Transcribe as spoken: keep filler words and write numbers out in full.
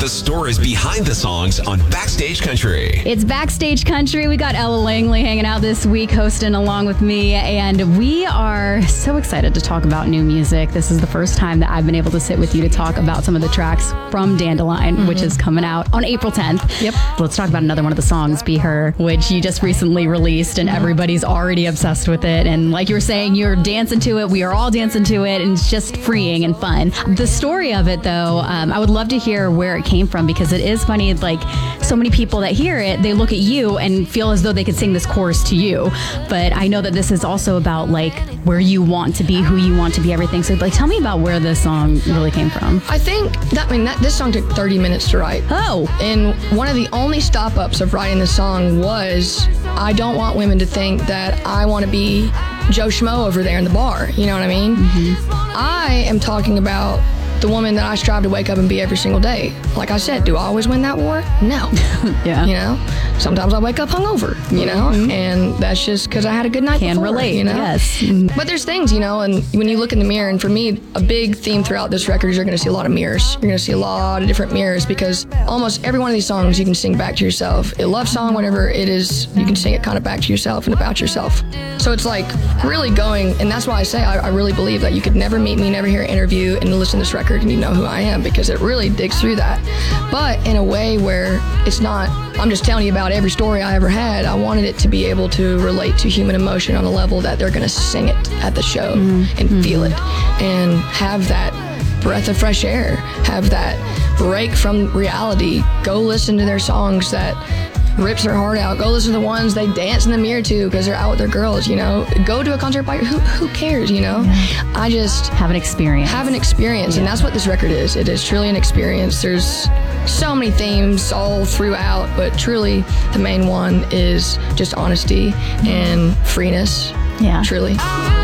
the stories behind the songs on Backstage Country. It's Backstage Country. We got Ella Langley hanging out this week, hosting along with me, and we are so excited to talk about new music. This is the first time that I've been able to sit with you to talk about some of the tracks from Dandelion, mm-hmm. which is coming out on April tenth. Yep. Let's talk about another one of the songs, Be Her, which you just recently released, and mm-hmm. everybody's already obsessed with it. And like you were saying, you're dancing to it. We are all dancing to it, and it's just freeing and fun. The story of it, though, um, I would love to hear where it came from, because it is funny, like so many people that hear it, they look at you and feel as though they could sing this chorus to you. But I know that this is also about like where you want to be, who you want to be, everything. So like, tell me about where this song really came from. I think that, I mean, that, this song took thirty minutes to write. Oh. And one of the only stop-ups of writing this song was, I don't want women to think that I want to be Joe Schmo over there in the bar. You know what I mean? Mm-hmm. I am talking about the woman that I strive to wake up and be every single day. Like I said, do I always win that war? No. Yeah. You know, sometimes I wake up hungover, you know, mm-hmm. and that's just because I had a good night Can before, relate, you know? Yes. But there's things, you know, and when you look in the mirror, and for me, a big theme throughout this record is you're going to see a lot of mirrors. You're going to see a lot of different mirrors, because almost every one of these songs you can sing back to yourself. A love song, whatever it is, you can sing it kind of back to yourself and about yourself. So it's like really going, and that's why I say I, I really believe that you could never meet me, never hear an interview, and listen to this record and you know who I am, because it really digs through that. But in a way where it's not, I'm just telling you about every story I ever had. I wanted it to be able to relate to human emotion on a level that they're going to sing it at the show mm-hmm. and feel it and have that breath of fresh air, have that break from reality. Go listen to their songs that rips their heart out. Go listen to the ones they dance in the mirror to because they're out with their girls, you know. Go to a concert by who who cares, you know. Yeah. I just have an experience. Have an experience, yeah. And that's what this record is. It is truly an experience. There's so many themes all throughout, but truly the main one is just honesty and freeness. Yeah. Truly.